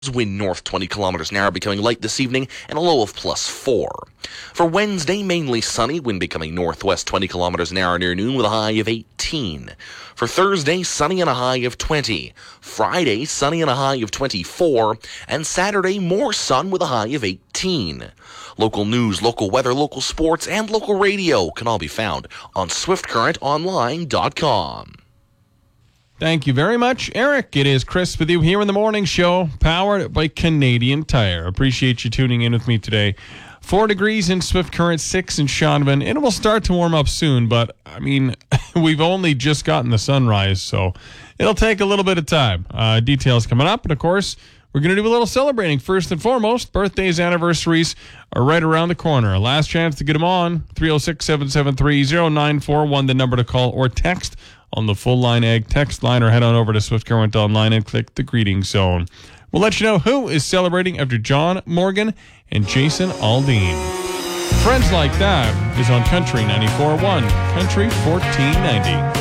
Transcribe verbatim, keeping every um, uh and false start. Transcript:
Wind north twenty kilometers an hour, becoming light this evening, and a low of plus four. For Wednesday, mainly sunny, wind becoming northwest twenty kilometers an hour near noon with a high of eighteen. For Thursday, sunny and a high of twenty. Friday, sunny and a high of twenty-four. And Saturday, more sun with a high of eighteen. Local news, local weather, local sports, and local radio can all be found on swift current online dot com. Thank you very much, Eric. It is Chris with you here in the morning show, powered by Canadian Tire. Appreciate you tuning in with me today. Four degrees in Swift Current, six in Shaunavon. It will start to warm up soon, but, I mean, we've only just gotten the sunrise, so it'll take a little bit of time. Uh, details coming up, and, of course, we're going to do a little celebrating. First and foremost, birthdays, anniversaries are right around the corner. Last chance to get them on, three oh six, seven seven three, oh nine four one, the number to call or text on the Full Line Ag text line, or head on over to Swift Current Online and click the greeting zone. We'll let you know who is celebrating after John Morgan and Jason Aldean. Friends Like That is on Country ninety-four point one, Country fourteen ninety.